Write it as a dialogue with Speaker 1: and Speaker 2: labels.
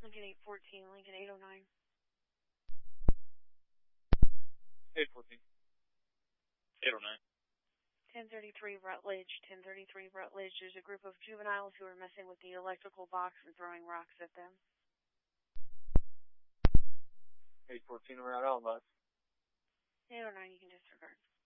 Speaker 1: Lincoln 814, Lincoln 809.
Speaker 2: 814. 809.
Speaker 1: 1033 Rutledge, 1033 Rutledge. There's a group of juveniles who are messing with the electrical box and throwing rocks at them.
Speaker 2: 814, we're out, all left.
Speaker 1: 809, you can disregard.